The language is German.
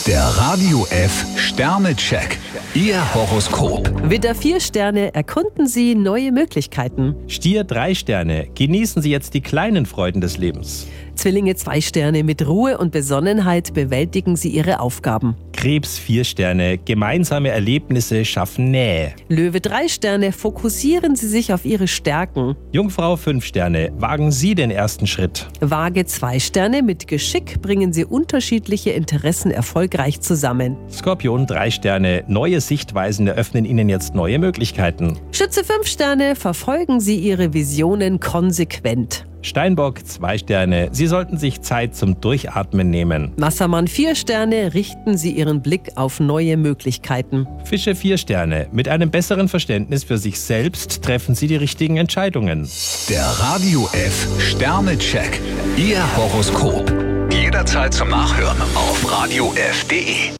Der Radio F Sternecheck. Ihr Horoskop. Widder 4 Sterne, erkunden Sie neue Möglichkeiten. Stier 3 Sterne, genießen Sie jetzt die kleinen Freuden des Lebens. Zwillinge 2 Sterne, mit Ruhe und Besonnenheit bewältigen Sie Ihre Aufgaben. Krebs 4 Sterne, gemeinsame Erlebnisse schaffen Nähe. Löwe 3 Sterne, fokussieren Sie sich auf Ihre Stärken. Jungfrau 5 Sterne, wagen Sie den ersten Schritt. Waage 2 Sterne, mit Geschick bringen Sie unterschiedliche Interessen erfolgreich zusammen. Skorpion 3 Sterne, neue Sichtweisen eröffnen Ihnen jetzt neue Möglichkeiten. Schütze 5 Sterne, verfolgen Sie Ihre Visionen konsequent. Steinbock 2 Sterne, Sie sollten sich Zeit zum Durchatmen nehmen. Wassermann 4 Sterne, richten Sie Ihren Blick auf neue Möglichkeiten. Fische 4 Sterne, mit einem besseren Verständnis für sich selbst treffen Sie die richtigen Entscheidungen. Der Radio F Sternecheck. Ihr Horoskop. Jederzeit zum Nachhören auf radiof.de.